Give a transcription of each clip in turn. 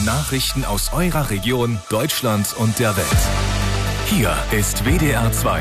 Nachrichten aus eurer Region, Deutschland und der Welt. Hier ist WDR 2.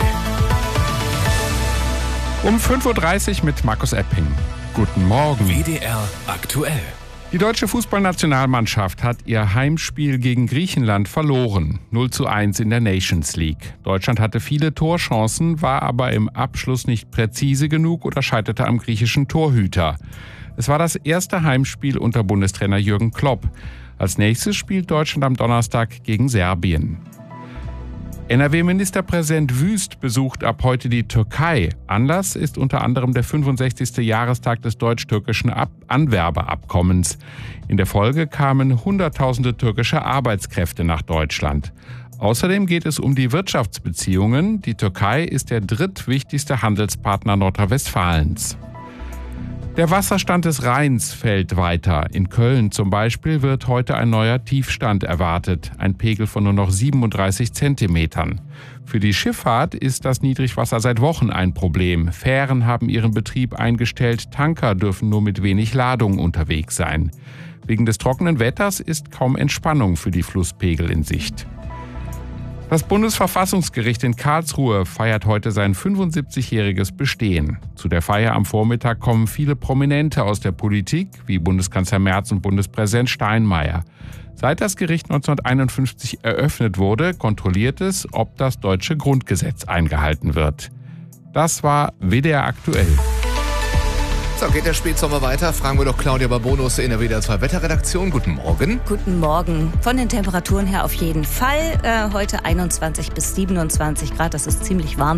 Um 5.30 Uhr mit Markus Epping. Guten Morgen. WDR aktuell. Die deutsche Fußballnationalmannschaft hat ihr Heimspiel gegen Griechenland verloren. 0:1 in der Nations League. Deutschland hatte viele Torchancen, war aber im Abschluss nicht präzise genug oder scheiterte am griechischen Torhüter. Es war das erste Heimspiel unter Bundestrainer Jürgen Klopp. Als nächstes spielt Deutschland am Donnerstag gegen Serbien. NRW-Ministerpräsident Wüst besucht ab heute die Türkei. Anlass ist unter anderem der 65. Jahrestag des deutsch-türkischen Anwerbeabkommens. In der Folge kamen Hunderttausende türkische Arbeitskräfte nach Deutschland. Außerdem geht es um die Wirtschaftsbeziehungen. Die Türkei ist der drittwichtigste Handelspartner Nordrhein-Westfalens. Der Wasserstand des Rheins fällt weiter. In Köln zum Beispiel wird heute ein neuer Tiefstand erwartet, ein Pegel von nur noch 37 Zentimetern. Für die Schifffahrt ist das Niedrigwasser seit Wochen ein Problem. Fähren haben ihren Betrieb eingestellt, Tanker dürfen nur mit wenig Ladung unterwegs sein. Wegen des trockenen Wetters ist kaum Entspannung für die Flusspegel in Sicht. Das Bundesverfassungsgericht in Karlsruhe feiert heute sein 75-jähriges Bestehen. Zu der Feier am Vormittag kommen viele Prominente aus der Politik, wie Bundeskanzler Merz und Bundespräsident Steinmeier. Seit das Gericht 1951 eröffnet wurde, kontrolliert es, ob das deutsche Grundgesetz eingehalten wird. Das war WDR aktuell. So, geht der Spätsommer weiter? Fragen wir doch Claudia Babonus in der WDR 2 Wetterredaktion. Guten Morgen. Guten Morgen. Von den Temperaturen her auf jeden Fall. Heute 21 bis 27 Grad, das ist ziemlich warm.